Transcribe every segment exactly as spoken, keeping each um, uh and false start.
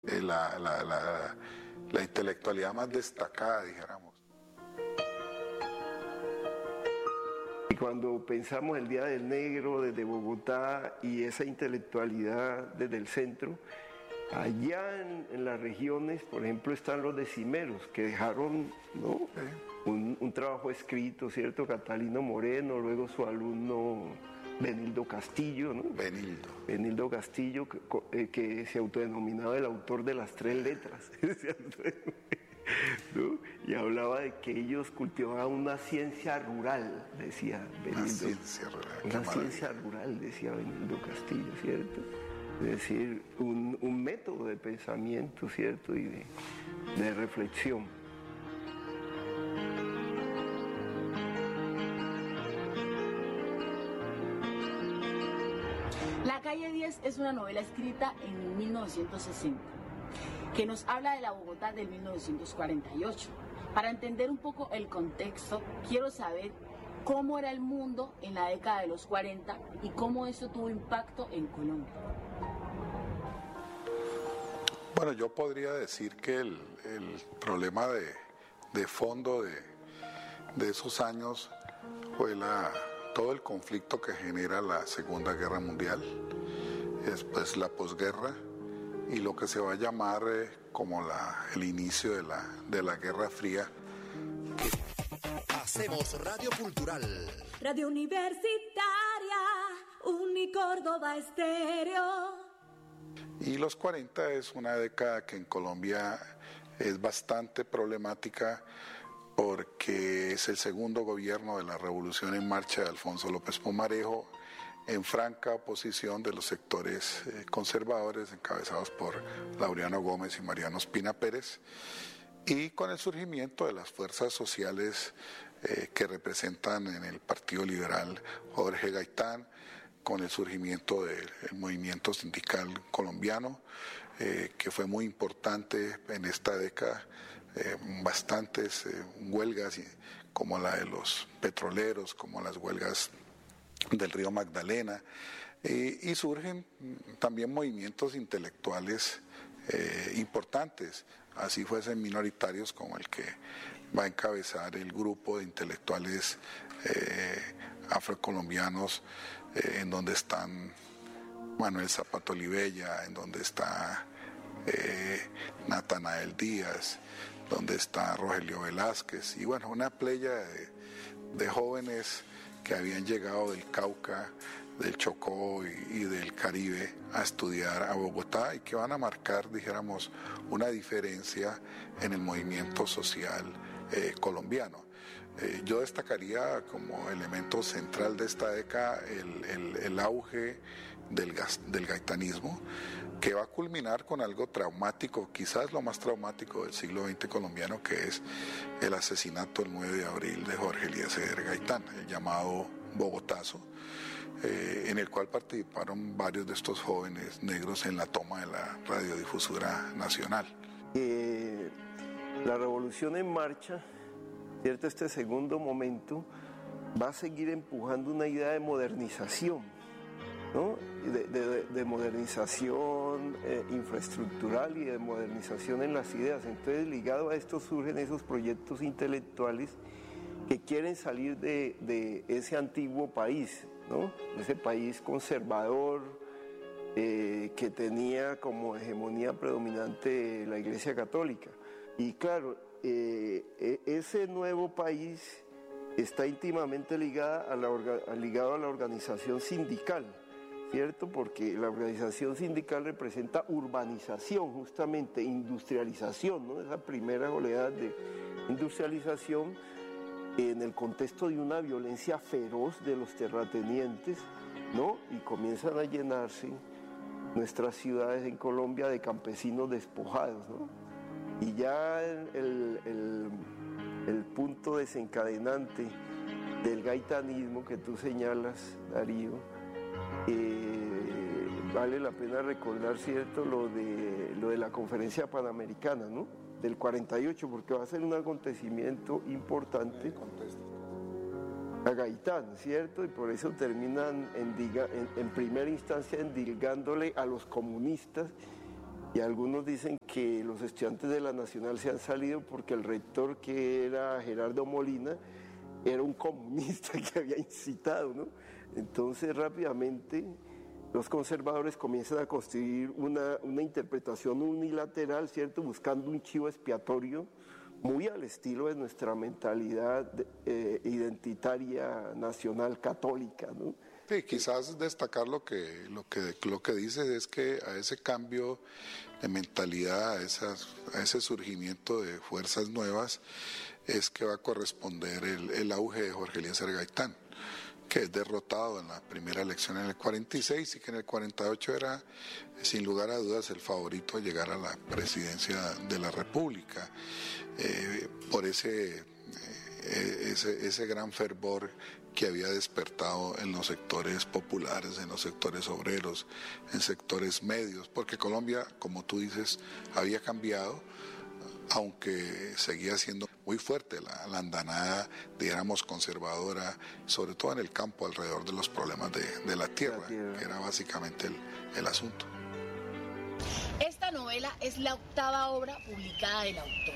eh, la, la, la, la intelectualidad más destacada, dijéramos. Y cuando pensamos el Día del Negro desde Bogotá y esa intelectualidad desde el centro, allá en, en las regiones, por ejemplo, están los decimeros, que dejaron, ¿no? Sí. un, un trabajo escrito, ¿cierto? Catalino Moreno, luego su alumno Benildo Castillo, ¿no? Benildo. Benildo Castillo, que, eh, que se autodenominaba el autor de las tres letras, ¿no? Y hablaba de que ellos cultivaban una ciencia rural, decía Benildo. Una ciencia rural. Una ciencia rural, decía Benildo Castillo, ¿cierto? Es decir, un, un método de pensamiento, ¿cierto? Y de, de reflexión. La calle diez es una novela escrita en mil novecientos sesenta, que nos habla de la Bogotá del mil novecientos cuarenta y ocho. Para entender un poco el contexto, quiero saber cómo era el mundo en la década de los cuarenta y cómo eso tuvo impacto en Colombia. Bueno, yo podría decir que el, el problema de, de fondo de, de esos años fue la, todo el conflicto que genera la Segunda Guerra Mundial, después la posguerra y lo que se va a llamar eh, como la, el inicio de la, de la Guerra Fría. Hacemos Radio Cultural. Radio Universitaria, Unicórdoba Estéreo. Y los cuarenta es una década que en Colombia es bastante problemática porque es el segundo gobierno de la Revolución en Marcha de Alfonso López Pumarejo, en franca oposición de los sectores eh, conservadores encabezados por Laureano Gómez y Mariano Ospina Pérez, y con el surgimiento de las fuerzas sociales eh, que representan en el Partido Liberal Jorge Gaitán, con el surgimiento del movimiento sindical colombiano, eh, que fue muy importante en esta década, eh, bastantes eh, huelgas como la de los petroleros, como las huelgas del río Magdalena, eh, y surgen también movimientos intelectuales eh, importantes, así fuesen minoritarios como el que va a encabezar el grupo de intelectuales eh, afrocolombianos, eh, en donde están Manuel Zapato Olivella, en donde está eh, Natanael Díaz, donde está Rogelio Velázquez, y bueno, una playa de, de jóvenes que habían llegado del Cauca, del Chocó y, y del Caribe a estudiar a Bogotá y que van a marcar, dijéramos, una diferencia en el movimiento social eh, colombiano. Eh, yo destacaría como elemento central de esta década el, el, el auge del, gas, del gaitanismo, que va a culminar con algo traumático, quizás lo más traumático del siglo veinte colombiano, que es el asesinato el nueve de abril de Jorge Eliezer Gaitán, el llamado Bogotazo, eh, en el cual participaron varios de estos jóvenes negros en la toma de la radiodifusora nacional. Eh, la Revolución en Marcha, ¿cierto? Este segundo momento va a seguir empujando una idea de modernización, ¿no? de, de, de modernización eh, infraestructural y de modernización en las ideas. Entonces, ligado a esto surgen esos proyectos intelectuales que quieren salir de, de ese antiguo país, ¿no? Ese país conservador eh, que tenía como hegemonía predominante la Iglesia Católica. Y claro, eh, ese nuevo país está íntimamente ligada a la orga, ligado a la organización sindical, ¿cierto? Porque la organización sindical representa urbanización, justamente industrialización, ¿no? Esa primera oleada de industrialización en el contexto de una violencia feroz de los terratenientes, ¿no? Y comienzan a llenarse nuestras ciudades en Colombia de campesinos despojados, ¿no? Y ya el, el, el punto desencadenante del gaitanismo que tú señalas, Darío, eh, vale la pena recordar, ¿cierto?, lo de, lo de la conferencia panamericana, ¿no?, del cuarenta y ocho, porque va a ser un acontecimiento importante a Gaitán, ¿cierto? Y por eso terminan en, en, en primera instancia endilgándole a los comunistas Y algunos dicen que los estudiantes de la Nacional se han salido porque el rector, que era Gerardo Molina, era un comunista que había incitado, ¿no? Entonces rápidamente los conservadores comienzan a construir una, una interpretación unilateral, ¿cierto? Buscando un chivo expiatorio muy al estilo de nuestra mentalidad eh, identitaria nacional católica, ¿no? Sí, quizás destacar lo que, lo que, lo que dice es que a ese cambio de mentalidad, a, esas, a ese surgimiento de fuerzas nuevas, es que va a corresponder el, el auge de Jorge Eliezer Gaitán, que es derrotado en la primera elección en el cuarenta y seis y que en el cuarenta y ocho era, sin lugar a dudas, el favorito a llegar a la presidencia de la República, eh, por ese, eh, ese, ese gran fervor que había despertado en los sectores populares, en los sectores obreros, en sectores medios, porque Colombia, como tú dices, había cambiado, aunque seguía siendo muy fuerte la, la andanada, digamos, conservadora, sobre todo en el campo, alrededor de los problemas de, de la, tierra, la tierra, que era básicamente el, el asunto. Esta novela es la octava obra publicada del autor.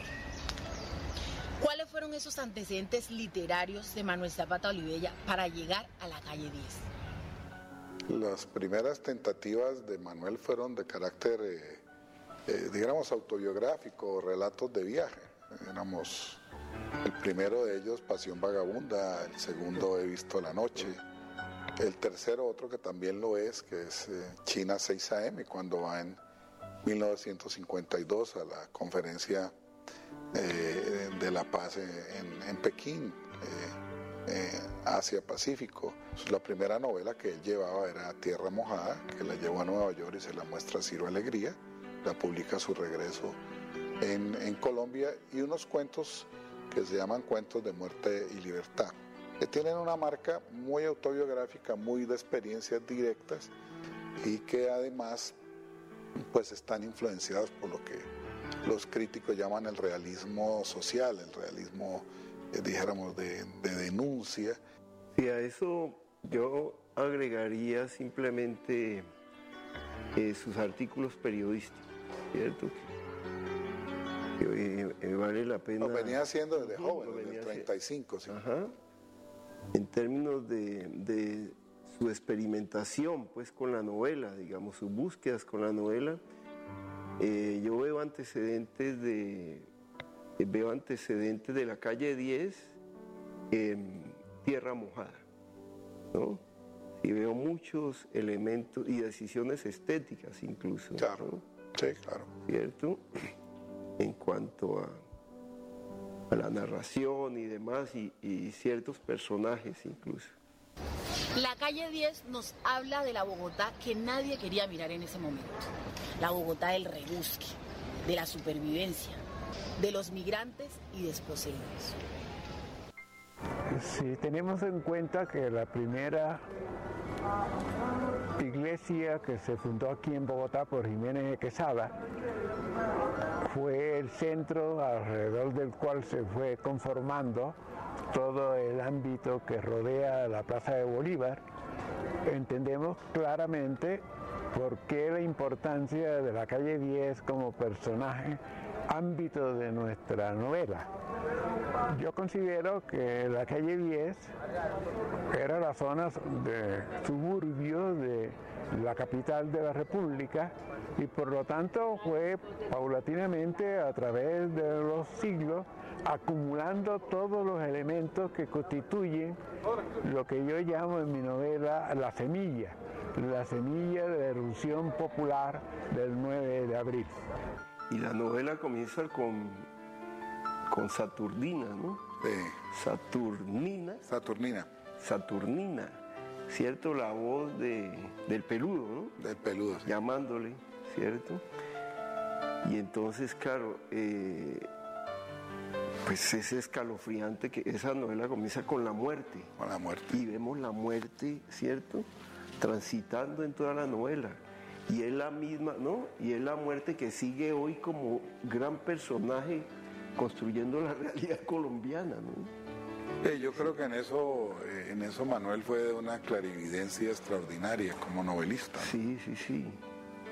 ¿Cuáles fueron esos antecedentes literarios de Manuel Zapata Olivella para llegar a la calle diez? Las primeras tentativas de Manuel fueron de carácter, eh, eh, digamos, autobiográfico, relatos de viaje. Éramos, el primero de ellos, Pasión Vagabunda, el segundo, He visto la noche, el tercero, otro que también lo es, que es eh, China seis A M, cuando va en mil novecientos cincuenta y dos a la conferencia Eh, de la paz en, en Pekín, eh, eh, Asia-Pacífico. La primera novela que él llevaba era Tierra Mojada, que la llevó a Nueva York y se la muestra a Ciro Alegría, la publica a su regreso en, en Colombia, y unos cuentos que se llaman Cuentos de Muerte y Libertad, que tienen una marca muy autobiográfica, muy de experiencias directas, y que además pues están influenciados por lo que los críticos llaman el realismo social, el realismo, eh, dijéramos, de, de denuncia. Y a eso yo agregaría simplemente eh, sus artículos periodísticos, ¿cierto? Que, que, eh, vale la pena... Lo venía haciendo desde joven, desde el treinta y cinco, sí. Ajá. En términos de, de su experimentación, pues, con la novela, digamos, sus búsquedas con la novela, Eh, yo veo antecedentes de eh, veo antecedentes de la calle diez en Tierra Mojada, ¿no? Y veo muchos elementos y decisiones estéticas incluso. Claro, ¿no? Sí, claro. ¿Cierto? En cuanto a, a la narración y demás, y, y ciertos personajes incluso. La calle diez nos habla de la Bogotá que nadie quería mirar en ese momento. La Bogotá del rebusque, de la supervivencia, de los migrantes y desposeídos. Si tenemos en cuenta que la primera iglesia que se fundó aquí en Bogotá por Jiménez de Quesada fue el centro alrededor del cual se fue conformando todo el ámbito que rodea la Plaza de Bolívar, entendemos claramente por qué la importancia de la calle diez como personaje, ámbito de nuestra novela. Yo considero que la calle diez era la zona de suburbio de la capital de la República y por lo tanto fue paulatinamente a través de los siglos acumulando todos los elementos que constituyen lo que yo llamo en mi novela la semilla, la semilla de la erupción popular del nueve de abril. Y la novela comienza con, con Saturnina, ¿no? Sí. Saturnina. Saturnina. Saturnina, ¿cierto? La voz de, del peludo, ¿no? Del peludo, sí. Llamándole, ¿cierto? Y entonces, claro, eh, pues es escalofriante que esa novela comienza con la muerte. Con la muerte. Y vemos la muerte, ¿cierto? Transitando en toda la novela. Y es la misma, ¿no? Y es la muerte que sigue hoy como gran personaje construyendo la realidad colombiana, ¿no? Sí, yo creo que en eso, en eso Manuel fue de una clarividencia extraordinaria como novelista. Sí, sí, sí.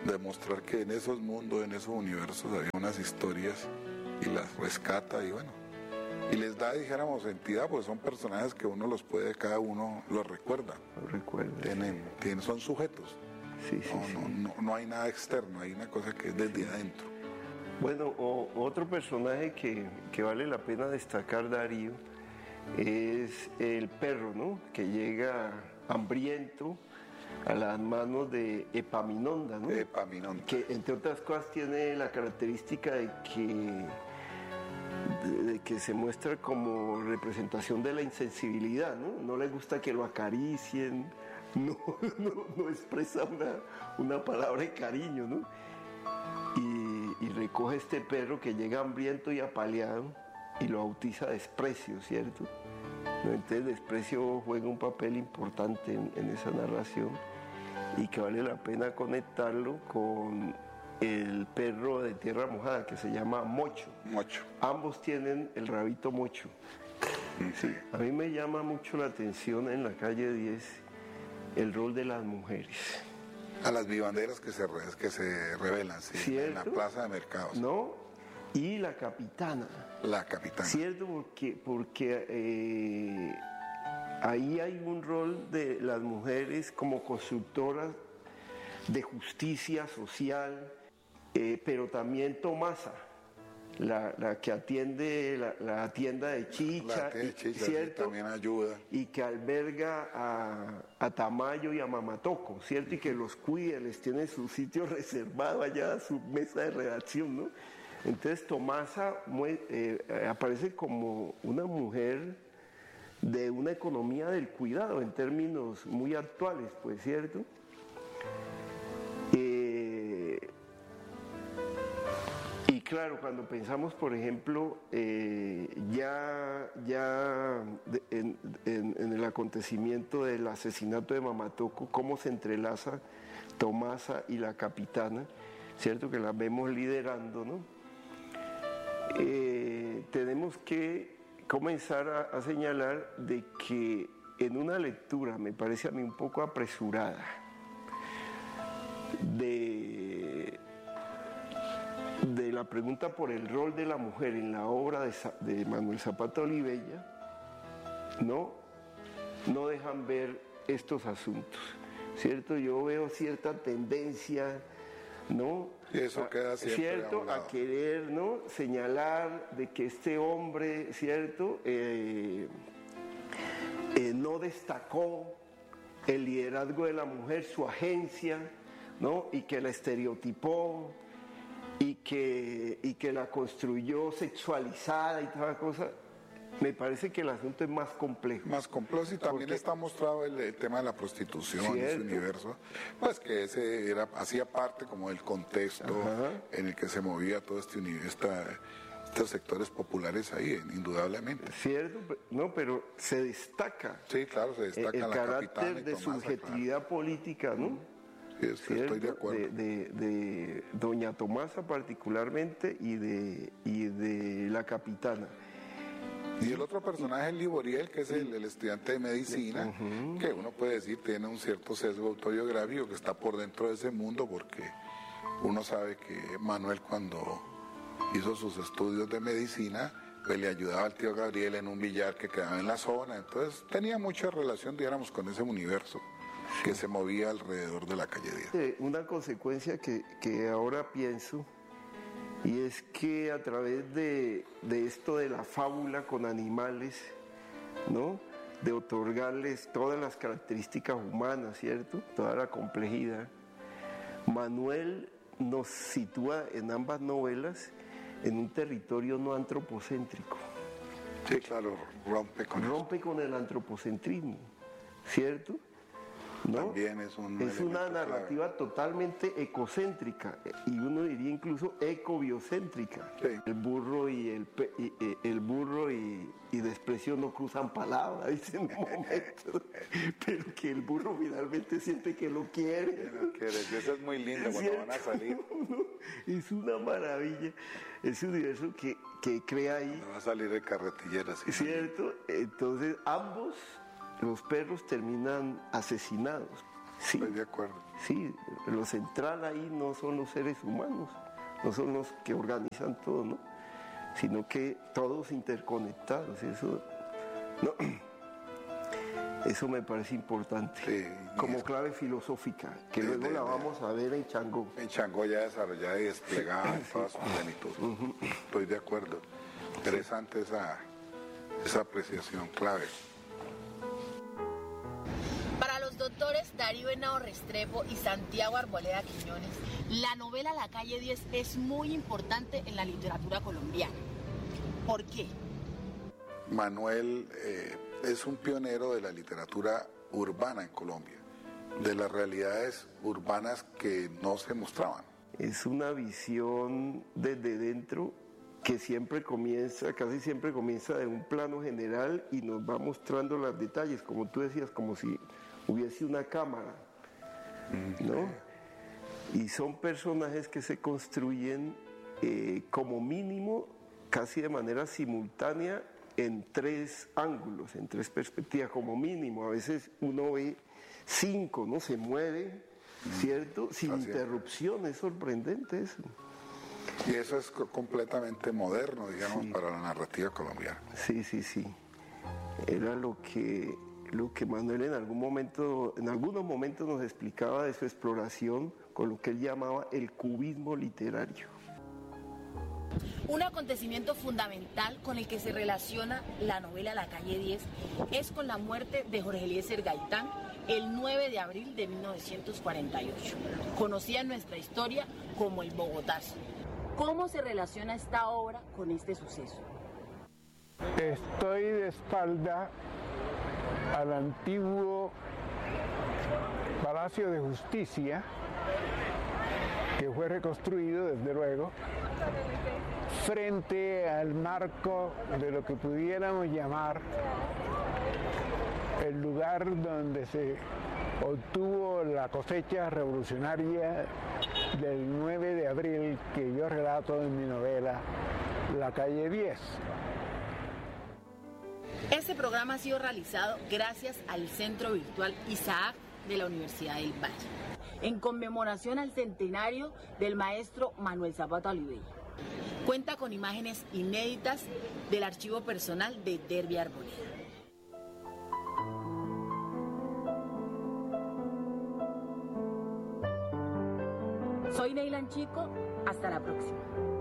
demostrar que en esos mundos, en esos universos había unas historias y las rescata y bueno, y les da, dijéramos, entidad, pues son personajes que uno los puede, cada uno los recuerda. Lo recuerda. Tienen, tienen, son sujetos. Sí, sí, no, sí. No, no, no hay nada externo, hay una cosa que es desde adentro. Bueno, o, otro personaje que, que vale la pena destacar, Darío, es el perro, ¿no? Que llega hambriento a las manos de Epaminonda, ¿no? Epaminonda. Que entre otras cosas tiene la característica de que, de, de que se muestra como representación de la insensibilidad, ¿no? No le gusta que lo acaricien, no, no, no expresa una, una palabra de cariño, ¿no? Y, y recoge este perro que llega hambriento y apaleado y lo bautiza Desprecio, ¿cierto? Entonces Desprecio juega un papel importante en, en esa narración y que vale la pena conectarlo con el perro de Tierra Mojada que se llama Mocho. Mocho. Ambos tienen el rabito mocho. Sí. A mí me llama mucho la atención en la calle diez el rol de las mujeres. A las vivanderas que se, re, que se revelan, sí, ¿cierto? En la plaza de mercados. ¿No? Y la capitana. La capitana. Cierto, porque, porque eh, ahí hay un rol de las mujeres como constructoras de justicia social, eh, pero también Tomasa, la, la que atiende la, la tienda de chicha, la tienda de chicha, ¿cierto? También ayuda. Y que alberga a, a Tamayo y a Mamatoco, ¿cierto? Y que los cuida, les tiene su sitio reservado allá, su mesa de redacción, ¿no? Entonces Tomasa eh, aparece como una mujer de una economía del cuidado en términos muy actuales, pues, ¿cierto? Eh, y claro, cuando pensamos, por ejemplo, eh, ya, ya de, en, en, en el acontecimiento del asesinato de Mamatoco, cómo se entrelaza Tomasa y la capitana, ¿cierto? Que la vemos liderando, ¿no? Eh, tenemos que comenzar a, a señalar de que en una lectura, me parece a mí un poco apresurada, de, de la pregunta por el rol de la mujer en la obra de, de Manuel Zapata Olivella, ¿no? no dejan ver estos asuntos, ¿cierto? Yo veo cierta tendencia, ¿no? Y eso queda siempre ¿cierto? a un lado. A querer, ¿no? Señalar de que este hombre, ¿cierto? Eh, eh, no destacó el liderazgo de la mujer, su agencia, ¿no? Y que la estereotipó y que, y que la construyó sexualizada y toda cosa. Me parece que el asunto es más complejo. Más complejo y también Porque, está mostrado el, el tema de la prostitución en ese ¿cierto? universo, pues que ese era hacía parte como del contexto Ajá. en el que se movía todo este universo, estos sectores populares ahí, indudablemente. ¿Cierto? No, pero se destaca Sí, claro, se destaca el la capitana y carácter de Tomasa, subjetividad claro. política, ¿no? Sí, es que estoy de ¿Cierto? acuerdo. De, de- de doña Tomasa particularmente y de, y de la capitana. Y el otro personaje es Liboriel, que es el, el estudiante de medicina, que uno puede decir tiene un cierto sesgo autobiográfico, que está por dentro de ese mundo, porque uno sabe que Manuel cuando hizo sus estudios de medicina, pues le ayudaba al tío Gabriel en un billar que quedaba en la zona, entonces tenía mucha relación, digamos, con ese universo que se movía alrededor de la calle diez. Eh, una consecuencia que, que ahora pienso, y es que a través de, de esto de la fábula con animales, ¿no? De otorgarles todas las características humanas, ¿cierto? Toda la complejidad. Manuel nos sitúa en ambas novelas en un territorio no antropocéntrico. Sí, claro, rompe con eso. Rompe con el antropocentrismo, ¿cierto? ¿No? También es un Es una elemento narrativa totalmente ecocéntrica y uno diría incluso ecobiocéntrica. Sí. El burro y el pe- y- y- el burro y, y Desprecio no cruzan palabras, dice en un momento, pero que el burro finalmente siente que lo quiere. Que eso es muy lindo cuando van a salir. Es una maravilla ese universo que, que crea ahí. Va a salir de carretilleras. Sí. ¿Cierto? Entonces ambos, los perros, terminan asesinados. Sí, estoy de acuerdo. Sí, lo central ahí no son los seres humanos, no son los que organizan todo, ¿no? Sino que todos interconectados, eso, no, eso me parece importante, sí, como es, clave filosófica, que de, luego de, la vamos a ver en Changó. En Changó ya desarrollada y desplegada en toda su plenitud. Uh-huh. Estoy de acuerdo. Interesante esa, esa apreciación clave. Para los doctores Darío Henao Restrepo y Santiago Arboleda Quiñones, la novela La Calle diez es muy importante en la literatura colombiana. ¿Por qué? Manuel eh, es un pionero de la literatura urbana en Colombia, de las realidades urbanas que no se mostraban. Es una visión desde dentro que siempre comienza, casi siempre comienza de un plano general y nos va mostrando los detalles, como tú decías, como si hubiese una cámara, ¿no? Y son personajes que se construyen eh, como mínimo, casi de manera simultánea, en tres ángulos, en tres perspectivas, como mínimo. A veces uno ve cinco, ¿no? Se mueve, ¿cierto? Sin Así interrupción, es sorprendente eso. Y eso es completamente moderno, digamos, sí, para la narrativa colombiana. Sí, sí, sí. Era lo que, lo que Manuel en algún momento, en algunos momentos nos explicaba de su exploración con lo que él llamaba el cubismo literario. Un acontecimiento fundamental con el que se relaciona la novela La Calle diez es con la muerte de Jorge Eliezer Gaitán el nueve de abril de mil novecientos cuarenta y ocho, conocida en nuestra historia como el Bogotazo. ¿Cómo se relaciona esta obra con este suceso? Estoy de espalda al antiguo Palacio de Justicia, que fue reconstruido, desde luego, frente al marco de lo que pudiéramos llamar el lugar donde se obtuvo la cosecha revolucionaria del nueve de abril que yo relato en mi novela La Calle diez. Este programa ha sido realizado gracias al Centro Virtual Isaac de la Universidad del Valle, en conmemoración al centenario del maestro Manuel Zapata Oliveira. Cuenta con imágenes inéditas del archivo personal de Derby Arboleda. Soy Neylan Chico, hasta la próxima.